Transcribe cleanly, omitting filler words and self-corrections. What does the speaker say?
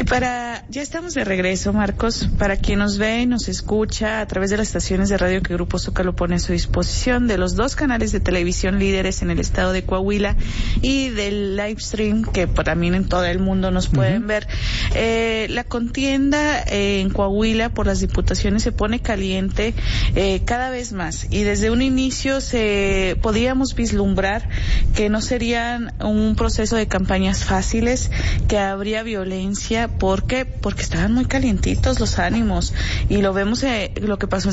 Ya estamos de regreso, Marcos. Para quien nos ve y nos escucha a través de las estaciones de radio que Grupo Zócalo pone a su disposición, de los 2 canales de televisión líderes en el estado de Coahuila y del live stream que también en todo el mundo nos pueden ver. La contienda en Coahuila por las diputaciones se pone caliente cada vez más, y desde un inicio podíamos vislumbrar que no serían un proceso de campañas fáciles, que habría violencia. ¿Por qué? Porque estaban muy calientitos los ánimos, y lo vemos lo que pasó